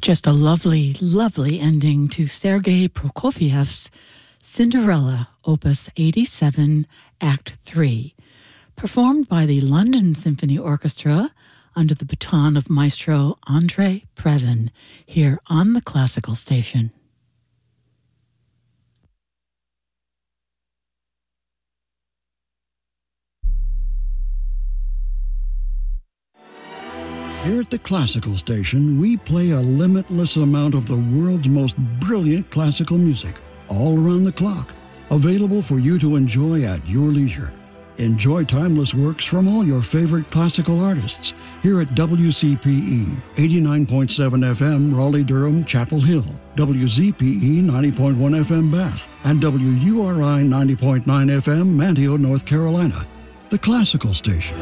Just a lovely, lovely ending to Sergei Prokofiev's Cinderella, Opus 87, Act 3, performed by the London Symphony Orchestra under the baton of Maestro Andrei Previn, here on the Classical Station. Here at the Classical Station, we play a limitless amount of the world's most brilliant classical music, all around the clock, available for you to enjoy at your leisure. Enjoy timeless works from all your favorite classical artists here at WCPE 89.7 FM Raleigh-Durham Chapel Hill, WZPE 90.1 FM Bath, and WURI 90.9 FM Manteo, North Carolina. The Classical Station.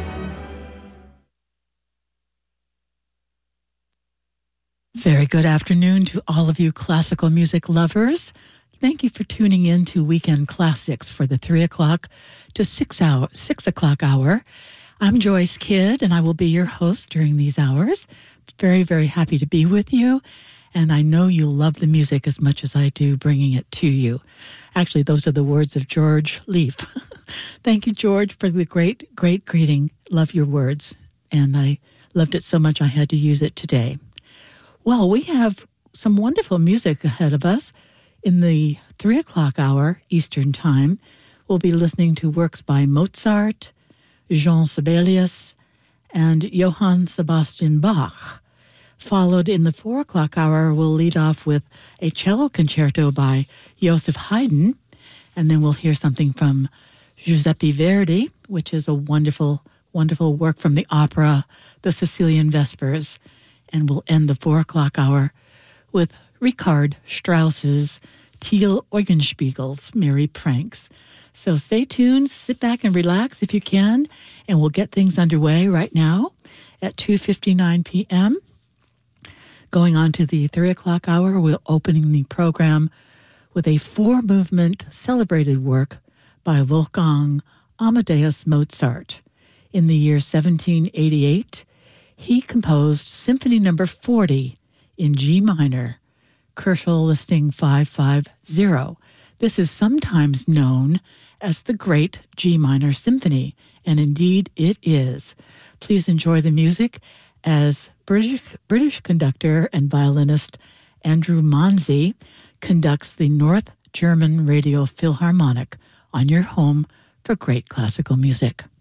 Very good afternoon to all of you classical music lovers. Thank you for tuning in to Weekend Classics for the 3 o'clock to 6 o'clock hour. I'm Joyce Kidd, and I will be your host during these hours. Very, very happy to be with you, and I know you'll love the music as much as I do bringing it to you. Actually, those are the words of George Leaf. Thank you, George, for the great, great greeting. Love your words, and I loved it so much I had to use it today. Well, we have some wonderful music ahead of us. In the 3 o'clock hour Eastern Time, we'll be listening to works by Mozart, Jean Sibelius, and Johann Sebastian Bach. Followed in the 4 o'clock hour, we'll lead off with a cello concerto by Joseph Haydn, and then we'll hear something from Giuseppe Verdi, which is a wonderful, wonderful work from the opera, The Sicilian Vespers. And we'll end the 4 o'clock hour with Richard Strauss's Teal Eugenspiegel's Merry Pranks. So stay tuned, sit back and relax if you can, and we'll get things underway right now at 2:59 p.m. Going on to the 3 o'clock hour, we're opening the program with a 4-movement celebrated work by Wolfgang Amadeus Mozart. In the year 1788, he composed Symphony No. 40 in G minor, Koelschel Listing 550. This is sometimes known as the Great G Minor Symphony, and indeed it is. Please enjoy the music as British conductor and violinist Andrew Manzi conducts the North German Radio Philharmonic on your home for great classical music.